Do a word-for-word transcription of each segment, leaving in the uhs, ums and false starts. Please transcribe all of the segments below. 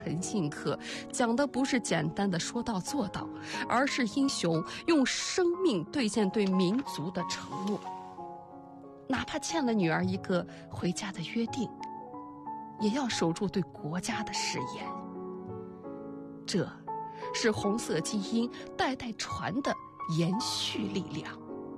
诚信课讲的不是简单的说到做到，而是英雄用生命兑现对民族的承诺。哪怕欠了女儿一个回家的约定，也要守住对国家的誓言。这是红色基因代代传的延续力量。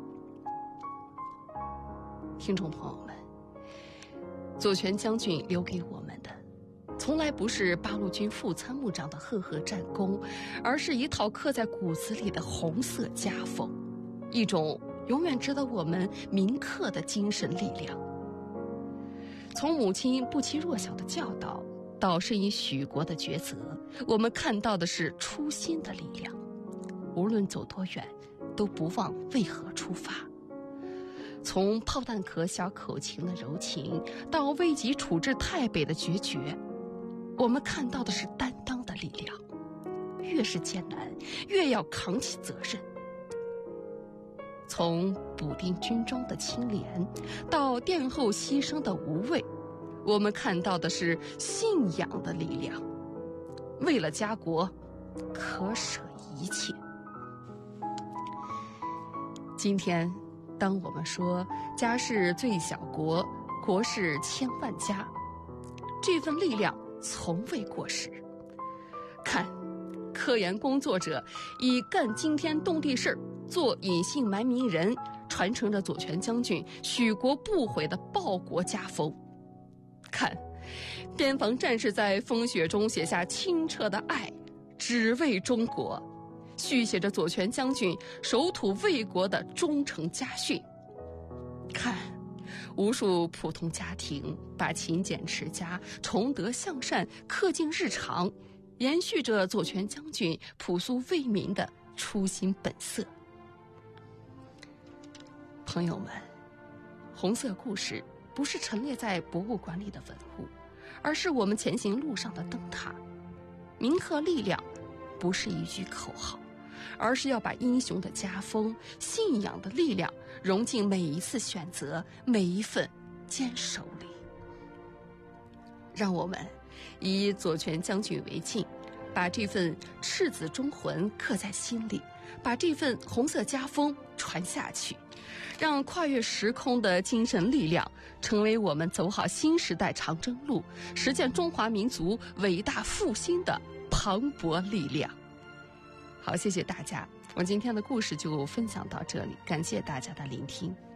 听众朋友们，左权将军留给我们的从来不是八路军副参谋长的赫赫战功，而是一套刻在骨子里的红色家风，一种永远值得我们铭刻的精神力量。从母亲不欺弱小的教导到身以许国的抉择，我们看到的是初心的力量。无论走多远，都不忘为何出发。从炮弹壳小口琴的柔情，到危急处置太北的决绝，我们看到的是担当的力量。越是艰难，越要扛起责任。从补丁军中的清廉，到殿后牺牲的无畏，我们看到的是信仰的力量。为了家国，可舍一切。今天当我们说家是最小国，国是千万家，这份力量从未过时。看，科研工作者以干惊天动地事儿做隐姓埋名人，传承着左权将军许国不悔的报国家风。看，边防战士在风雪中写下清澈的爱，只为中国，续写着左权将军守土卫国的忠诚家训。看，无数普通家庭把勤俭持家、崇德向善刻进日常，延续着左权将军朴素为民的初心本色。朋友们，红色故事不是陈列在博物馆里的文物，而是我们前行路上的灯塔。铭刻力量不是一句口号，而是要把英雄的家风、信仰的力量融进每一次选择、每一份坚守里。让我们以左权将军为镜，把这份赤子忠魂刻在心里，把这份红色家风传下去，让跨越时空的精神力量成为我们走好新时代长征路、实现中华民族伟大复兴的磅礴力量。好，谢谢大家，我今天的故事就分享到这里，感谢大家的聆听。